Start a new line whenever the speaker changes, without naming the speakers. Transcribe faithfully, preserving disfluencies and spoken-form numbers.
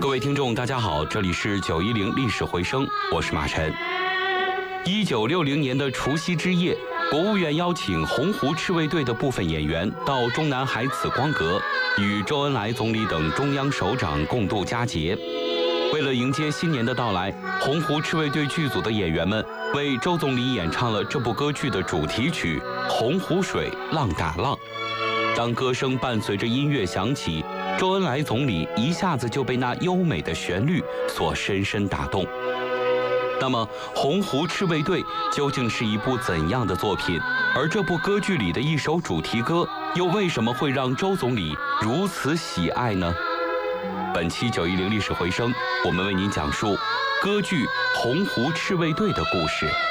各位听众，大家好，这里是九一零历史回声，我是马晨。一九六零年的除夕之夜，国务院邀请洪湖赤卫队的部分演员到中南海紫光阁，与周恩来总理等中央首长共度佳节。为了迎接新年的到来，洪湖赤卫队剧组的演员们为周总理演唱了这部歌剧的主题曲《洪湖水浪打浪》。当歌声伴随着音乐响起，周恩来总理一下子就被那优美的旋律所深深打动。那么，《洪湖赤卫队》究竟是一部怎样的作品？而这部歌剧里的一首主题歌，又为什么会让周总理如此喜爱呢？本期九一零历史回声，我们为您讲述歌剧《洪湖赤卫队》的故事。